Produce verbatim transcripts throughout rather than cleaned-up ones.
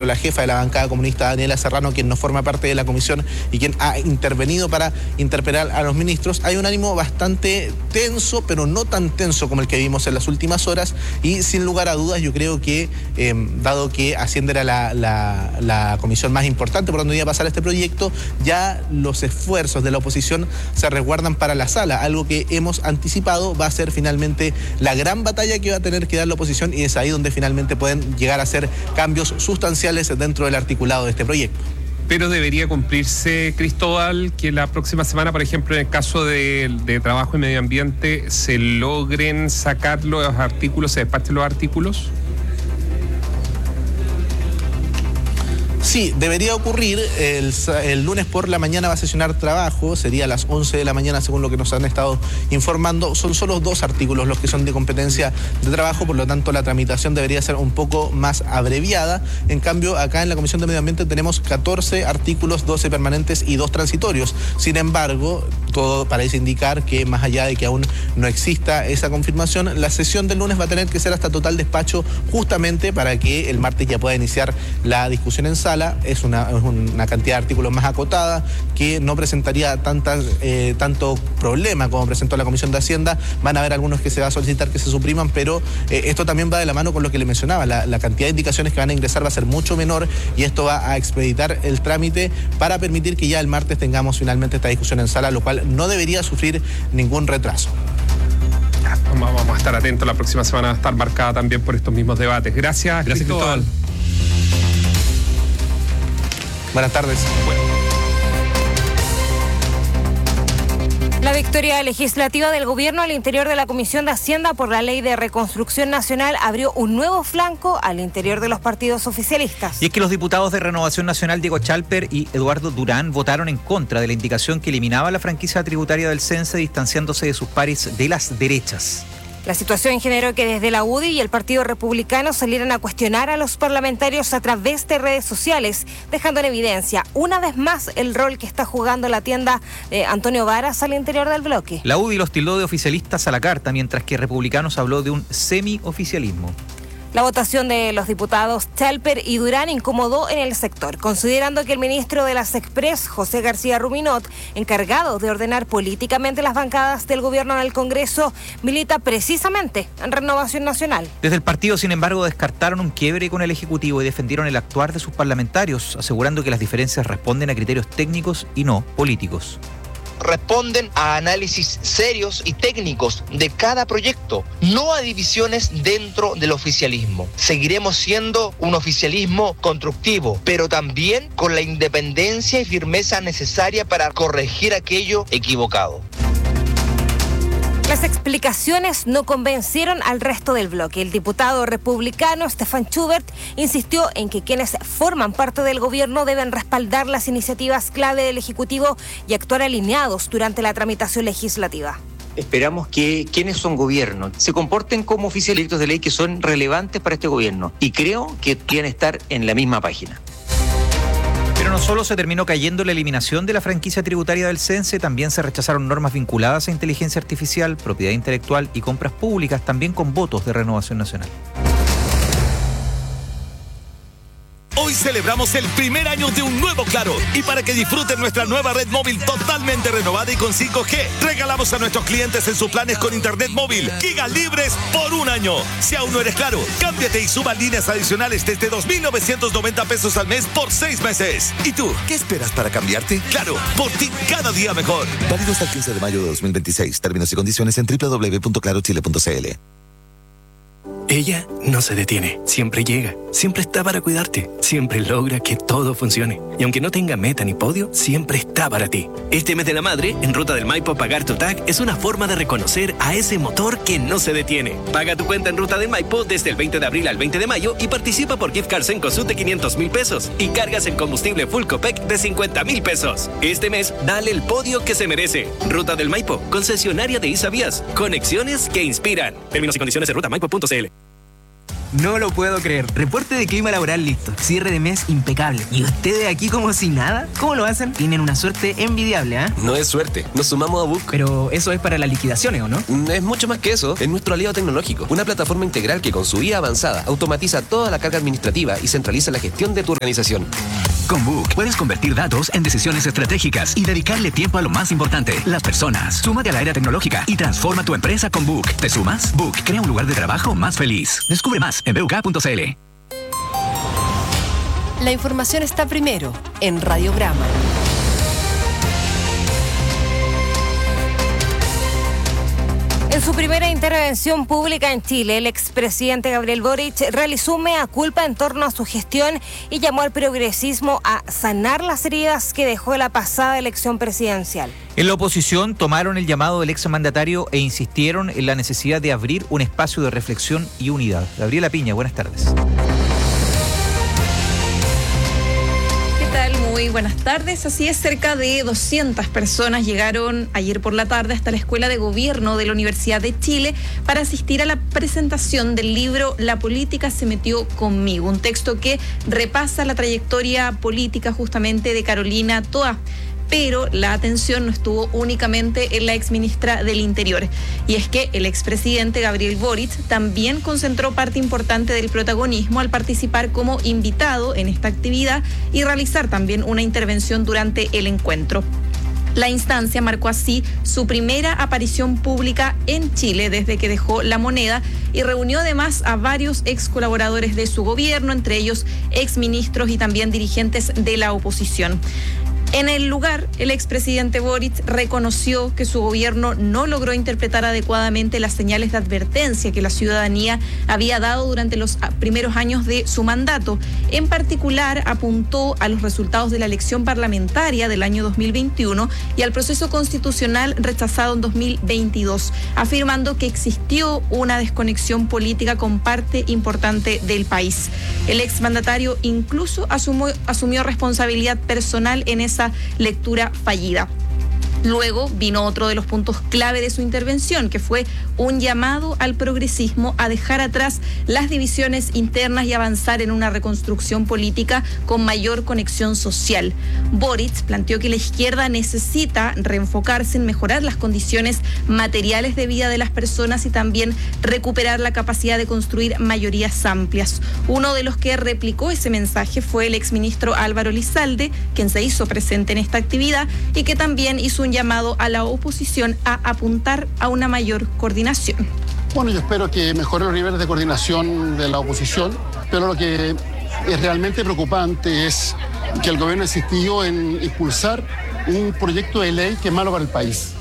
la jefa de la bancada comunista, Daniela Serrano, quien no forma parte de la comisión y quien ha intervenido para interpelar a los ministros, hay un ánimo bastante tenso, pero no tan tenso como el que vimos en las últimas horas, y sin lugar a dudas yo creo que, eh, dado que Hacienda era la, la, la comisión más importante por donde iba a pasar este proyecto, ya los esfuerzos de la oposición se resguardan para la sala, algo que hemos anticipado va a ser finalmente la gran batalla que va a tener que dar la oposición, y es ahí donde finalmente pueden llegar a hacer cambios sustanciales dentro del articulado de este proyecto. Pero debería cumplirse, Cristóbal, que la próxima semana, por ejemplo, en el caso de, de trabajo y medio ambiente, se logren sacar los artículos, se despachen los artículos. Sí, debería ocurrir. El, el lunes por la mañana va a sesionar trabajo, sería a las once de la mañana según lo que nos han estado informando. Son solo dos artículos los que son de competencia de trabajo, por lo tanto la tramitación debería ser un poco más abreviada. En cambio, acá en la Comisión de Medio Ambiente tenemos catorce artículos, doce permanentes y dos transitorios. Sin embargo, todo parece indicar que más allá de que aún no exista esa confirmación, la sesión del lunes va a tener que ser hasta total despacho, justamente para que el martes ya pueda iniciar la discusión en sala. Es una, es una cantidad de artículos más acotada que no presentaría tantas, eh, tanto problema como presentó la Comisión de Hacienda. Van a haber algunos que se va a solicitar que se supriman, pero eh, esto también va de la mano con lo que le mencionaba. La, la cantidad de indicaciones que van a ingresar va a ser mucho menor, y esto va a expeditar el trámite para permitir que ya el martes tengamos finalmente esta discusión en sala, lo cual no debería sufrir ningún retraso. Vamos a estar atentos, la próxima semana va a estar marcada también por estos mismos debates. Gracias, Gracias, Cristóbal. Cristóbal. Buenas tardes. Bueno. La victoria legislativa del gobierno al interior de la Comisión de Hacienda por la Ley de Reconstrucción Nacional abrió un nuevo flanco al interior de los partidos oficialistas. Y es que los diputados de Renovación Nacional, Diego Chalper y Eduardo Durán, votaron en contra de la indicación que eliminaba la franquicia tributaria del CENSE, distanciándose de sus pares de las derechas. La situación generó que desde la U D I y el Partido Republicano salieran a cuestionar a los parlamentarios a través de redes sociales, dejando en evidencia una vez más el rol que está jugando la tienda de Antonio Varas al interior del bloque. La U D I los tildó de oficialistas a la carta, mientras que Republicanos habló de un semioficialismo. La votación de los diputados Chalper y Durán incomodó en el sector, considerando que el ministro de las Express, José García Ruminot, encargado de ordenar políticamente las bancadas del gobierno en el Congreso, milita precisamente en Renovación Nacional. Desde el partido, sin embargo, descartaron un quiebre con el Ejecutivo y defendieron el actuar de sus parlamentarios, asegurando que las diferencias responden a criterios técnicos y no políticos. Responden a análisis serios y técnicos de cada proyecto, no a divisiones dentro del oficialismo. Seguiremos siendo un oficialismo constructivo, pero también con la independencia y firmeza necesaria para corregir aquello equivocado. Las explicaciones no convencieron al resto del bloque. El diputado republicano Stefan Schubert insistió en que quienes forman parte del gobierno deben respaldar las iniciativas clave del Ejecutivo y actuar alineados durante la tramitación legislativa. Esperamos que quienes son gobierno se comporten como oficialistas de ley que son relevantes para este gobierno, y creo que quieren estar en la misma página. Pero no solo se terminó cayendo la eliminación de la franquicia tributaria del CENSE, también se rechazaron normas vinculadas a inteligencia artificial, propiedad intelectual y compras públicas, también con votos de Renovación Nacional. Hoy celebramos el primer año de un nuevo Claro, y para que disfruten nuestra nueva red móvil totalmente renovada y con cinco G, regalamos a nuestros clientes en sus planes con internet móvil gigas libres por un año. Si aún no eres Claro, cámbiate y suba líneas adicionales desde dos mil novecientos noventa pesos al mes por seis meses. ¿Y tú, qué esperas para cambiarte? Claro, por ti cada día mejor. Válido hasta el quince de mayo de dos mil veintiséis. Términos y condiciones en doble u doble u doble u punto claro chile punto c l. Ella no se detiene, siempre llega, siempre está para cuidarte, siempre logra que todo funcione. Y aunque no tenga meta ni podio, siempre está para ti. Este mes de la madre, en Ruta del Maipo, pagar tu T A C es una forma de reconocer a ese motor que no se detiene. Paga tu cuenta en Ruta del Maipo desde el veinte de abril al veinte de mayo y participa por gift cards en Cosut de quinientos mil pesos y cargas en combustible Full Copec de cincuenta mil pesos. Este mes, dale el podio que se merece. Ruta del Maipo, concesionaria de Isavías. Conexiones que inspiran. Términos y condiciones en ruta maipo punto c l. No lo puedo creer. Reporte de clima laboral listo. Cierre de mes impecable. ¿Y ustedes aquí como si nada? ¿Cómo lo hacen? Tienen una suerte envidiable, ¿ah? ¿eh? No es suerte. Nos sumamos a Book. Pero eso es para las liquidaciones, ¿o no? Es mucho más que eso. Es nuestro aliado tecnológico. Una plataforma integral que con su I A avanzada automatiza toda la carga administrativa y centraliza la gestión de tu organización. Con Book puedes convertir datos en decisiones estratégicas y dedicarle tiempo a lo más importante, las personas. Súmate a la era tecnológica y transforma tu empresa con Book. ¿Te sumas? Book crea un lugar de trabajo más feliz. Descubre más en b u k punto c l. La información está primero en Radiograma. En su primera intervención pública en Chile, el expresidente Gabriel Boric realizó un mea culpa en torno a su gestión y llamó al progresismo a sanar las heridas que dejó la pasada elección presidencial. En la oposición tomaron el llamado del exmandatario e insistieron en la necesidad de abrir un espacio de reflexión y unidad. Gabriela Piña, buenas tardes. Muy buenas tardes. Así es, cerca de doscientas personas llegaron ayer por la tarde hasta la Escuela de Gobierno de la Universidad de Chile para asistir a la presentación del libro La política se metió conmigo, un texto que repasa la trayectoria política justamente de Carolina Toá. Pero la atención no estuvo únicamente en la exministra del Interior. Y es que el expresidente Gabriel Boric también concentró parte importante del protagonismo al participar como invitado en esta actividad y realizar también una intervención durante el encuentro. La instancia marcó así su primera aparición pública en Chile desde que dejó la moneda y reunió además a varios ex colaboradores de su gobierno, entre ellos exministros y también dirigentes de la oposición. En el lugar, el expresidente Boric reconoció que su gobierno no logró interpretar adecuadamente las señales de advertencia que la ciudadanía había dado durante los primeros años de su mandato. En particular, apuntó a los resultados de la elección parlamentaria del año dos mil veintiuno y al proceso constitucional rechazado en dos mil veintidós, afirmando que existió una desconexión política con parte importante del país. El exmandatario incluso asumió, asumió responsabilidad personal en esa lectura fallida. Luego vino otro de los puntos clave de su intervención, que fue un llamado al progresismo a dejar atrás las divisiones internas y avanzar en una reconstrucción política con mayor conexión social. Boric planteó que la izquierda necesita reenfocarse en mejorar las condiciones materiales de vida de las personas y también recuperar la capacidad de construir mayorías amplias. Uno de los que replicó ese mensaje fue el exministro Álvaro Elizalde, quien se hizo presente en esta actividad y que también hizo un llamado a la oposición a apuntar a una mayor coordinación. Bueno, yo espero que mejore los niveles de coordinación de la oposición, pero lo que es realmente preocupante es que el gobierno insistió en impulsar un proyecto de ley que es malo para el país.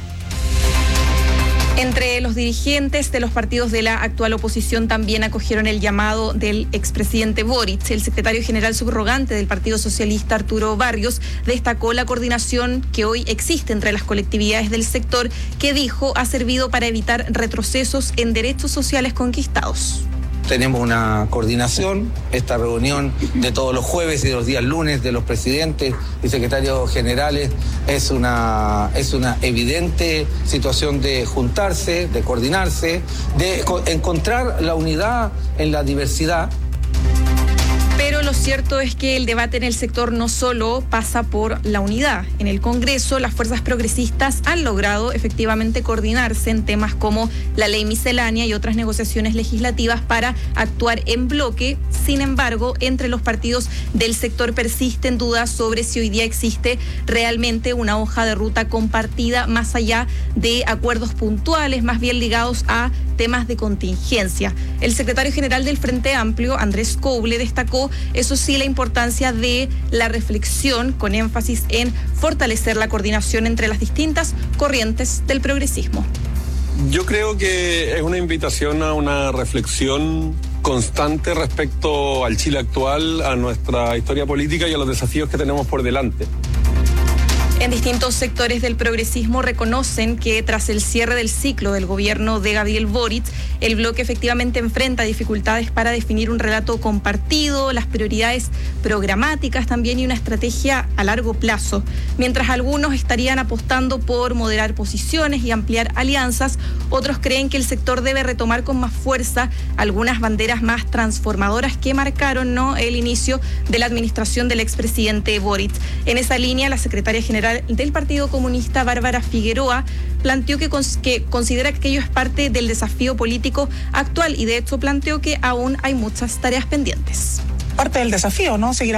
Entre los dirigentes de los partidos de la actual oposición también acogieron el llamado del expresidente Boric. El secretario general subrogante del Partido Socialista, Arturo Barrios, destacó la coordinación que hoy existe entre las colectividades del sector, que dijo ha servido para evitar retrocesos en derechos sociales conquistados. Tenemos una coordinación, esta reunión de todos los jueves y de los días lunes de los presidentes y secretarios generales es una, es una evidente situación de juntarse, de coordinarse, de encontrar la unidad en la diversidad. Pero lo cierto es que el debate en el sector no solo pasa por la unidad. En el Congreso, las fuerzas progresistas han logrado efectivamente coordinarse en temas como la ley miscelánea y otras negociaciones legislativas para actuar en bloque. Sin embargo, entre los partidos del sector persisten dudas sobre si hoy día existe realmente una hoja de ruta compartida más allá de acuerdos puntuales, más bien ligados a temas de contingencia. El secretario general del Frente Amplio, Andrés Couble, destacó, eso sí, la importancia de la reflexión con énfasis en fortalecer la coordinación entre las distintas corrientes del progresismo. Yo creo que es una invitación a una reflexión constante respecto al Chile actual, a nuestra historia política y a los desafíos que tenemos por delante. En distintos sectores del progresismo reconocen que tras el cierre del ciclo del gobierno de Gabriel Boric, el bloque efectivamente enfrenta dificultades para definir un relato compartido, las prioridades programáticas también y una estrategia a largo plazo. Mientras algunos estarían apostando por moderar posiciones y ampliar alianzas, otros creen que el sector debe retomar con más fuerza algunas banderas más transformadoras que marcaron, ¿no?, el inicio de la administración del expresidente Boric. En esa línea, la secretaria general del Partido Comunista, Bárbara Figueroa, planteó que, cons- que considera que aquello es parte del desafío político actual y de hecho planteó que aún hay muchas tareas pendientes. Parte del desafío, ¿no? Seguir